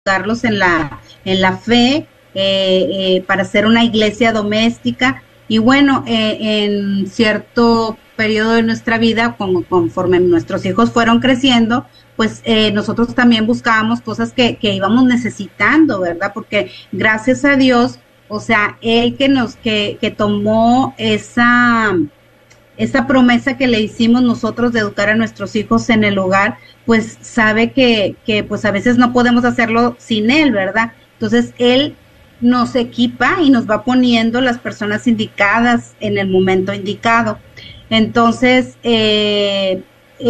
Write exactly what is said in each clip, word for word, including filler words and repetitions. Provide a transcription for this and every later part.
educarlos en la, en la fe, eh, eh, para ser una iglesia doméstica. Y bueno, eh, en cierto periodo de nuestra vida, como, conforme nuestros hijos fueron creciendo, pues eh, nosotros también buscábamos cosas que, que íbamos necesitando, ¿verdad? Porque gracias a Dios, o sea, Él que nos, que, que tomó esa, esa promesa que le hicimos nosotros de educar a nuestros hijos en el hogar, pues sabe que, que pues a veces no podemos hacerlo sin Él, ¿verdad? Entonces Él nos equipa y nos va poniendo las personas indicadas en el momento indicado. Entonces, eh,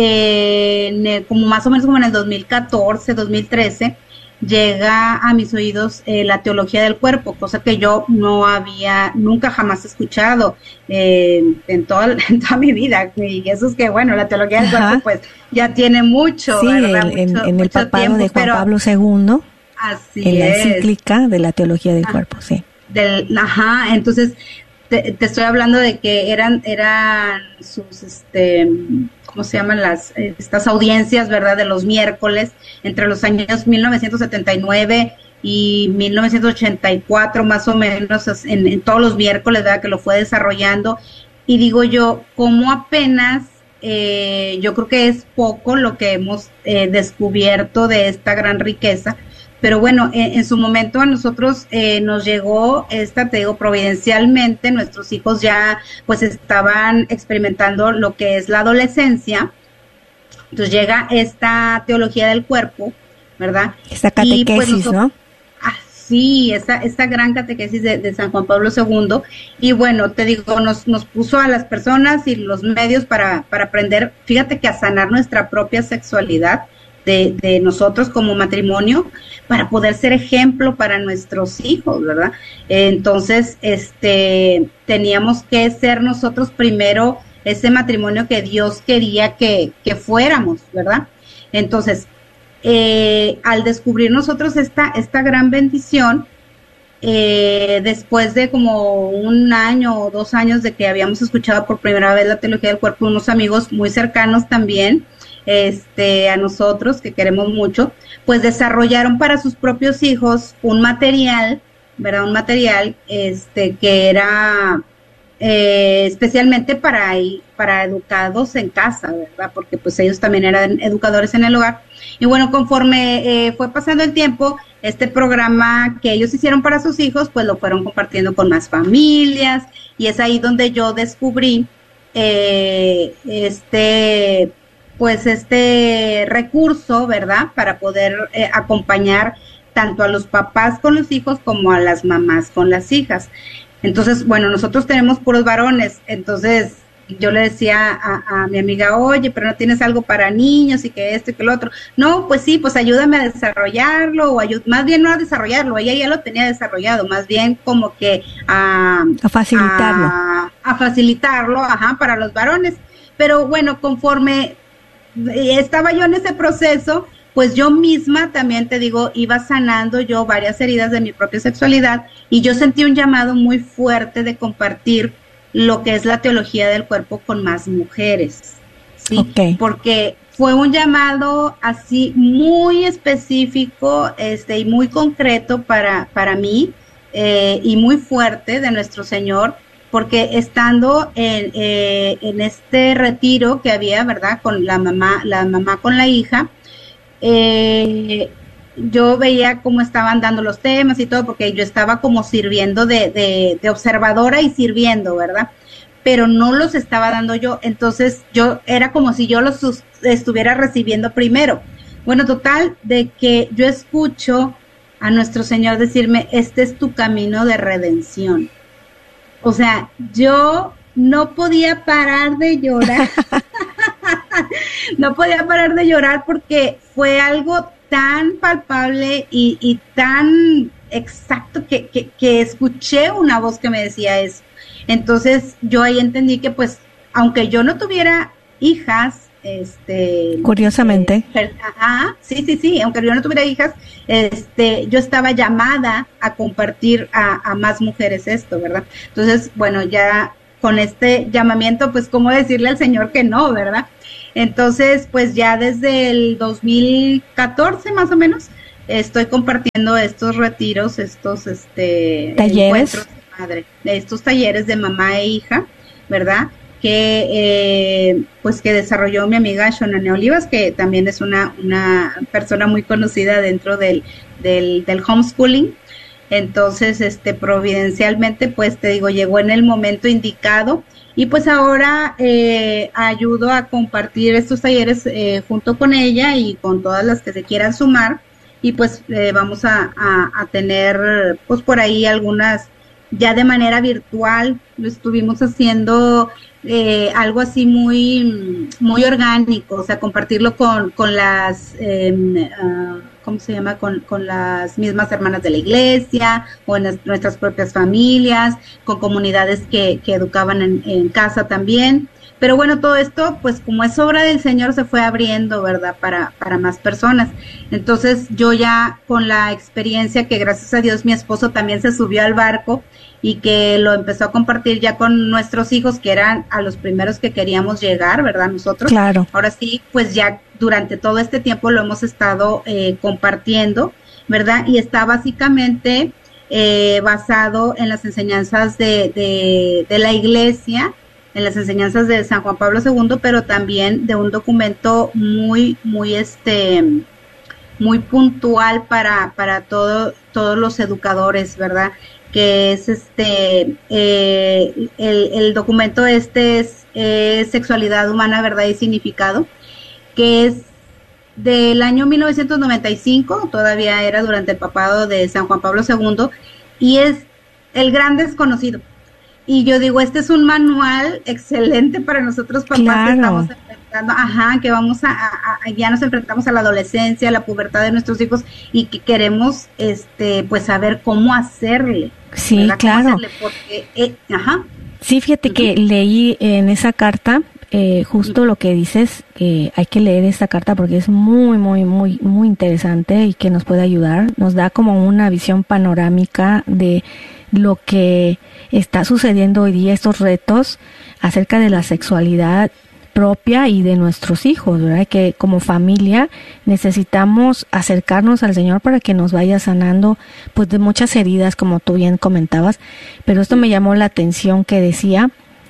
eh, en el, como más o menos como en el dos mil catorce, dos mil trece, llega a mis oídos eh, la teología del cuerpo, cosa que yo no había, nunca jamás escuchado eh, en, toda, en toda mi vida. Y eso es que, bueno, la teología del Ajá. cuerpo pues ya tiene mucho, sí, ¿verdad? El, mucho, en, en el papado tiempo, de Juan pero, Pablo segundo, así en la es. encíclica de la teología del ah, cuerpo, sí. Del, ajá, entonces te, te estoy hablando de que eran, eran sus, este, ¿cómo se llaman las, estas audiencias, verdad, de los miércoles, entre los años mil novecientos setenta y nueve y mil novecientos ochenta y cuatro, más o menos, en, en todos los miércoles, verdad, que lo fue desarrollando. Y digo yo, ¿cómo apenas, eh, yo creo que es poco lo que hemos eh, descubierto de esta gran riqueza? Pero bueno, en, en su momento a nosotros eh, nos llegó esta, te digo, providencialmente, nuestros hijos ya pues estaban experimentando lo que es la adolescencia. Entonces llega esta teología del cuerpo, ¿verdad? Esta catequesis, y pues nosotros, ¿no? Ah, sí, esta, esta gran catequesis de, de San Juan Pablo segundo. Y bueno, te digo, nos, nos puso a las personas y los medios para, para aprender, fíjate que a sanar nuestra propia sexualidad, De, de nosotros como matrimonio, para poder ser ejemplo para nuestros hijos, ¿verdad? Entonces, este, teníamos que ser nosotros primero ese matrimonio que Dios quería que, que fuéramos, ¿verdad? Entonces, eh, al descubrir nosotros esta, esta gran bendición, eh, después de como un año o dos años de que habíamos escuchado por primera vez la teología del cuerpo, unos amigos muy cercanos también, este, a nosotros, que queremos mucho, pues desarrollaron para sus propios hijos un material, ¿verdad? Un material, este, que era eh, especialmente para, para educados en casa, ¿verdad? Porque pues ellos también eran educadores en el hogar. Y bueno, conforme eh, fue pasando el tiempo, este programa que ellos hicieron para sus hijos, pues lo fueron compartiendo con más familias, y es ahí donde yo descubrí eh, este pues este recurso, ¿verdad? Para poder eh, acompañar tanto a los papás con los hijos como a las mamás con las hijas. Entonces, bueno, nosotros tenemos puros varones, entonces yo le decía a, a mi amiga, oye, pero no tienes algo para niños y que esto y que lo otro. No, pues sí, pues ayúdame a desarrollarlo, o ayud- más bien no a desarrollarlo, ella ya lo tenía desarrollado, más bien como que a, a facilitarlo. A, a facilitarlo, ajá, para los varones. Pero bueno, conforme estaba yo en ese proceso, pues yo misma también, te digo, iba sanando yo varias heridas de mi propia sexualidad, y yo sentí un llamado muy fuerte de compartir lo que es la teología del cuerpo con más mujeres, ¿sí? Okay. Porque fue un llamado así muy específico, este, y muy concreto para, para mí, eh, y muy fuerte de nuestro Señor, porque estando en, eh, en este retiro que había, ¿verdad?, con la mamá, la mamá con la hija, eh, yo veía cómo estaban dando los temas y todo, porque yo estaba como sirviendo de, de, de observadora y sirviendo, ¿verdad? Pero no los estaba dando yo, entonces yo era como si yo los sus, estuviera recibiendo primero. Bueno, total, de que yo escucho a nuestro Señor decirme, este es tu camino de redención. O sea, yo no podía parar de llorar, no podía parar de llorar porque fue algo tan palpable y, y tan exacto que, que, que escuché una voz que me decía eso. Entonces yo ahí entendí que pues, aunque yo no tuviera hijas, este curiosamente eh, ajá, sí, sí, sí, aunque yo no tuviera hijas, este, yo estaba llamada a compartir a, a más mujeres esto, ¿verdad? Entonces, bueno, ya con este llamamiento, pues, ¿cómo decirle al Señor que no, verdad? Entonces, pues, ya desde el dos mil catorce, más o menos, estoy compartiendo estos retiros, estos este talleres, encuentros de madre, estos talleres de mamá e hija, ¿verdad? Que eh, pues que desarrolló mi amiga Shonane Olivas, que también es una una persona muy conocida dentro del del, del homeschooling. Entonces, este providencialmente, pues te digo, llegó en el momento indicado. Y pues ahora eh, ayudo a compartir estos talleres eh, junto con ella y con todas las que se quieran sumar, y pues eh, vamos a, a, a tener pues por ahí algunas ya de manera virtual. Lo estuvimos haciendo eh, algo así muy muy orgánico, o sea, compartirlo con, con las eh, uh, ¿cómo se llama? Con, con las mismas hermanas de la iglesia, o en las, nuestras propias familias, con comunidades que, que educaban en, en casa también. Pero bueno, todo esto, pues como es obra del Señor, se fue abriendo, ¿verdad? Para, para más personas. Entonces yo ya con la experiencia que gracias a Dios mi esposo también se subió al barco y que lo empezó a compartir ya con nuestros hijos, que eran a los primeros que queríamos llegar, ¿verdad? Nosotros. Claro. Ahora sí, pues ya durante todo este tiempo lo hemos estado eh, compartiendo, ¿verdad? Y está básicamente eh, basado en las enseñanzas de, de, de la iglesia, en las enseñanzas de San Juan Pablo segundo, pero también de un documento muy, muy este, muy puntual para, para todo, todos los educadores, ¿verdad? Que es este, eh, el, el documento este es eh, Sexualidad Humana, Verdad y Significado, que es del año mil novecientos noventa y cinco, todavía era durante el papado de San Juan Pablo segundo, y es el gran desconocido. Y yo digo, este es un manual excelente para nosotros papás, claro, que estamos enfrentando, ajá, que vamos a, a, a, ya nos enfrentamos a la adolescencia, a la pubertad de nuestros hijos, y que queremos, este, pues saber cómo hacerle. Sí, ¿verdad? claro. ¿Cómo hacerle? Porque, eh, ajá. Sí, fíjate uh-huh. que leí en esa carta eh, justo uh-huh. lo que dices, que hay que leer esta carta porque es muy, muy, muy, muy interesante y que nos puede ayudar. Nos da como una visión panorámica de lo que está sucediendo hoy día, estos retos acerca de la sexualidad propia y de nuestros hijos, ¿verdad? Que como familia necesitamos acercarnos al Señor para que nos vaya sanando pues de muchas heridas, como tú bien comentabas. Pero esto me llamó la atención que decía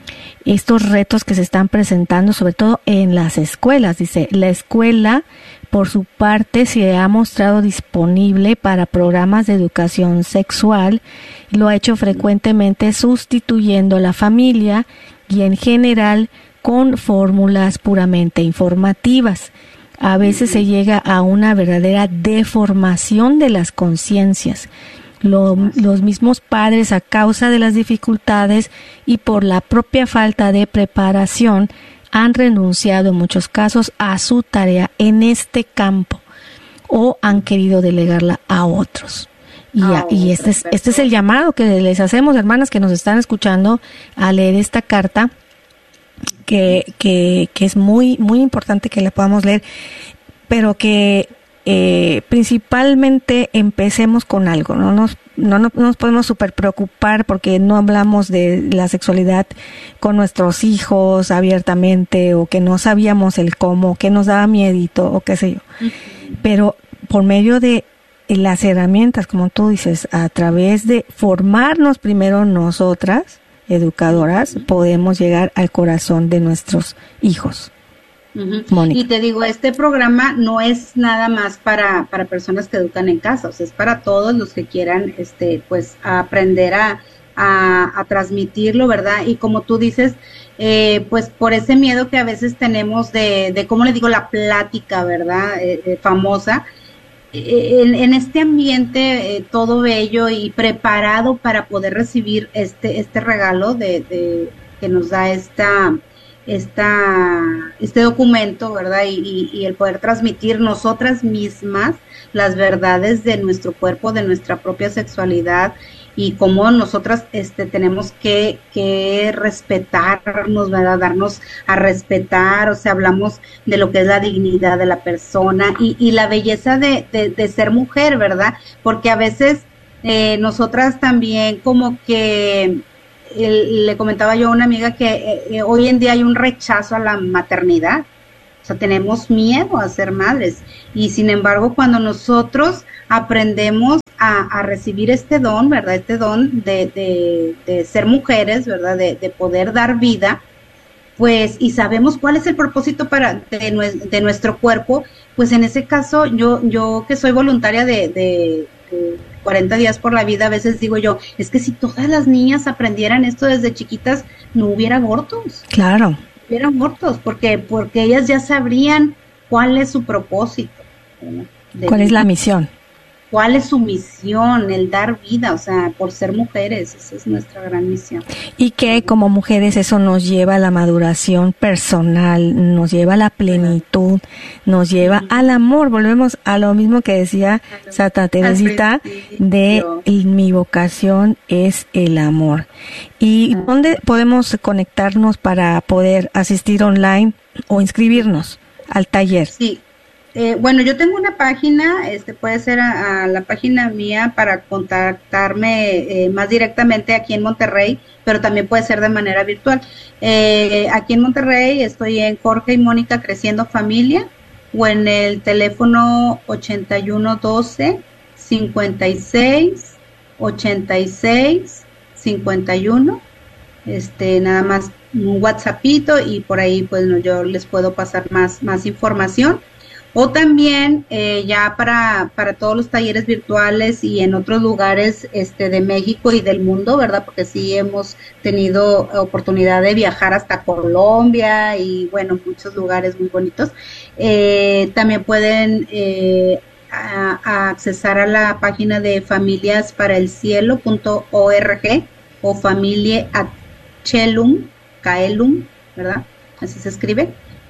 estos retos que se están presentando, sobre todo en las escuelas. Dice, la escuela por su parte se ha mostrado disponible para programas de educación sexual, lo ha hecho frecuentemente sustituyendo a la familia y en general con fórmulas puramente informativas. A veces se llega a una verdadera deformación de las conciencias. Lo, los mismos padres, a causa de las dificultades y por la propia falta de preparación, han renunciado en muchos casos a su tarea en este campo o han querido delegarla a otros. Y, oh, y este, es, este es el llamado que les hacemos, hermanas que nos están escuchando, a leer esta carta, que, que, que es muy, muy importante que la podamos leer, pero que eh, principalmente empecemos con algo, no nos No, no, no nos podemos súper preocupar porque no hablamos de la sexualidad con nuestros hijos abiertamente, o que no sabíamos el cómo, que nos daba miedito o qué sé yo. Uh-huh. Pero por medio de las herramientas, como tú dices, a través de formarnos primero nosotras, educadoras, uh-huh. podemos llegar al corazón de nuestros hijos. Uh-huh. Mónica. Y te digo, este programa no es nada más para para personas que educan en casa, o sea, es para todos los que quieran este pues aprender a, a, a transmitirlo, ¿verdad? Y como tú dices, eh, pues por ese miedo que a veces tenemos de, de ¿cómo le digo? La plática, ¿verdad? Eh, eh, famosa, eh, en, en este ambiente eh, todo bello y preparado para poder recibir este este regalo de, de que nos da esta esta este documento, ¿verdad? Y, y, y el poder transmitir nosotras mismas las verdades de nuestro cuerpo, de nuestra propia sexualidad, y cómo nosotras este tenemos que, que respetarnos, ¿verdad? Darnos a respetar, o sea, hablamos de lo que es la dignidad de la persona y, y la belleza de, de, de ser mujer, ¿verdad? Porque a veces eh, nosotras también como que El, le comentaba yo a una amiga que eh, hoy en día hay un rechazo a la maternidad, O sea, tenemos miedo a ser madres. Y sin embargo, cuando nosotros aprendemos a, a recibir este don, ¿verdad? Este don de, de, de ser mujeres, ¿verdad? De, de poder dar vida, pues, y sabemos cuál es el propósito para de, de nuestro cuerpo, pues en ese caso, yo, yo que soy voluntaria de, de, de cuarenta días por la vida, a veces digo yo, es que si todas las niñas aprendieran esto desde chiquitas, no hubiera abortos. Claro. Hubiera abortos, porque, porque ellas ya sabrían cuál es su propósito. ¿Cuál es la misión? ¿Cuál es su misión? El dar vida, o sea, por ser mujeres, esa es nuestra gran misión. Y que como mujeres eso nos lleva a la maduración personal, nos lleva a la plenitud, nos lleva al amor. Volvemos a lo mismo que decía Santa Teresita, de mi vocación es el amor. ¿Y dónde podemos conectarnos para poder asistir online o inscribirnos al taller? Sí. Eh, bueno, yo tengo una página, este puede ser a, a la página mía para contactarme eh, más directamente aquí en Monterrey, pero también puede ser de manera virtual. Eh, aquí en Monterrey estoy en Jorge y Mónica Creciendo Familia, o en el teléfono ochenta y uno doce, cincuenta y seis, ochenta y seis, cincuenta y uno. Este, nada más un WhatsAppito y por ahí pues no, yo les puedo pasar más, más información. O también eh, ya para, para todos los talleres virtuales y en otros lugares este de México y del mundo, ¿verdad? Porque sí hemos tenido oportunidad de viajar hasta Colombia y bueno, muchos lugares muy bonitos. Eh, también pueden eh, a, a accesar a la página de familias para el cielo punto org o familia achelum, caelum, ¿verdad? Así se escribe.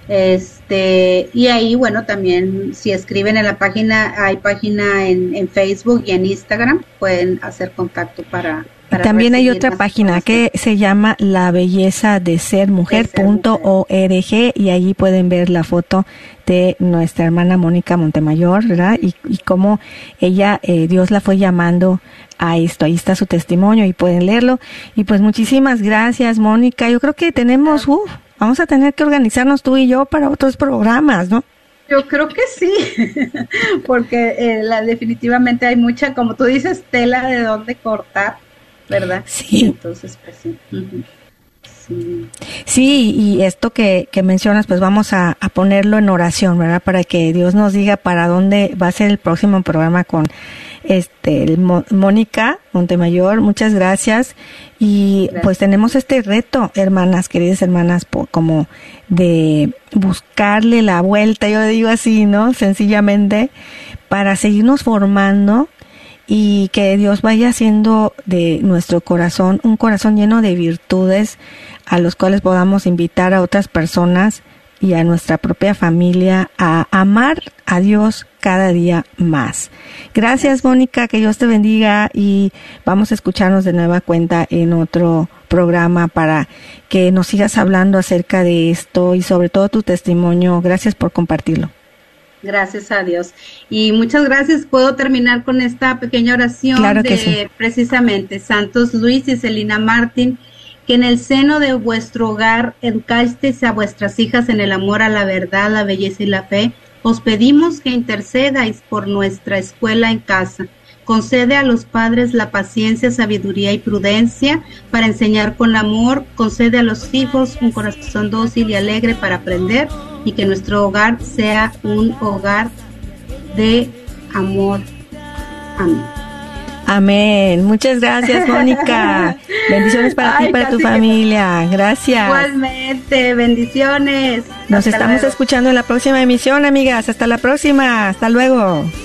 Este, y ahí, bueno, también si escriben en la página, hay página en, en Facebook y en Instagram, pueden hacer contacto para... para también hay otra página que se llama la belleza de ser mujer punto org y allí pueden ver la foto de nuestra hermana Mónica Montemayor, ¿verdad? Y, y cómo ella, eh, Dios la fue llamando a esto. Ahí está su testimonio y pueden leerlo. Y pues muchísimas gracias, Mónica. Yo creo que tenemos... Uh, Vamos a tener que organizarnos tú y yo para otros programas, ¿no? Yo creo que sí, porque eh, la, definitivamente hay mucha, como tú dices, tela de dónde cortar, ¿verdad? Sí. Entonces, pues sí. Uh-huh. Sí. Sí, y esto que, que mencionas, pues vamos a, a ponerlo en oración, ¿verdad? Para que Dios nos diga para dónde va a ser el próximo programa con este el Mo, Mónica Montemayor. Muchas gracias. Y gracias. Pues tenemos este reto, hermanas, queridas hermanas, por, como de buscarle la vuelta, yo digo así, ¿no? Sencillamente, para seguirnos formando y que Dios vaya haciendo de nuestro corazón un corazón lleno de virtudes a los cuales podamos invitar a otras personas y a nuestra propia familia a amar a Dios cada día más. Gracias, Mónica, que Dios te bendiga y vamos a escucharnos de nueva cuenta en otro programa para que nos sigas hablando acerca de esto y sobre todo tu testimonio. Gracias por compartirlo. Gracias a Dios. Y muchas gracias. Puedo terminar con esta pequeña oración claro que de sí. Precisamente Santos Luis y Celina Martín, que en el seno de vuestro hogar educasteis a vuestras hijas en el amor a la verdad, la belleza y la fe. Os pedimos que intercedáis por nuestra escuela en casa. Concede a los padres la paciencia, sabiduría y prudencia para enseñar con amor. Concede a los hijos un corazón dócil y alegre para aprender y que nuestro hogar sea un hogar de amor. Amén. Amén. Muchas gracias, Mónica. Bendiciones para Ay, ti y para tu familia. Gracias. Igualmente, bendiciones. Nos Hasta estamos luego. escuchando en la próxima emisión, amigas. Hasta la próxima. Hasta luego.